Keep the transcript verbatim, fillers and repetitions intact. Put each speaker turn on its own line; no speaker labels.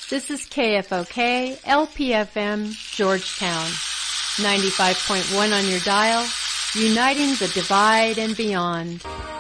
This is K F O K, L P F M, Georgetown. ninety-five point one on your dial, uniting the divide and beyond.